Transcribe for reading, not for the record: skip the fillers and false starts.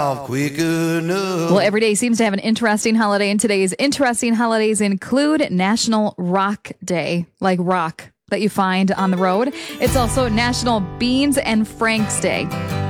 quick enough. Well, every day seems to have an interesting holiday, and today's interesting holidays include National Rock Day, like rock that you find on the road. It's also National Beans and Franks Day.